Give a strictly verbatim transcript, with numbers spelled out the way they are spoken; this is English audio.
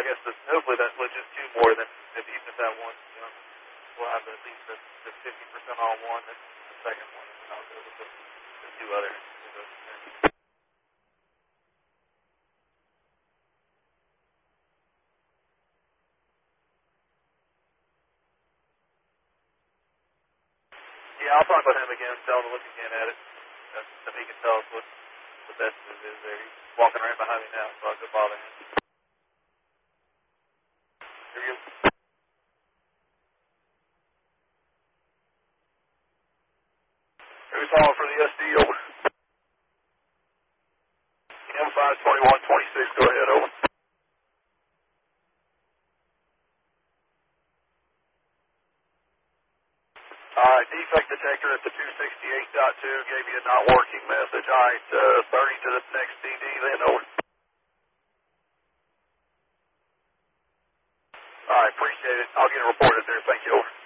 guess the, hopefully that was just two more than if even if that one, you know, we'll have at least the, the fifty percent on one and the second one, and I'll go with the, the two others. We'll go from there. Yeah, I'll talk with him again, tell him to look again at it, and then he can tell us what the best move is there. He's walking right behind me now, so I'll go bother him. Here we go. Who's calling for the S D, over? M five twenty-one twenty-six, go ahead, over. Alright, defect detector at the two sixty-eight point two gave you a not working message. Alright, uh, thirty to the next D D then, over. Alright, appreciate it. I'll get it reported there. Thank you, over.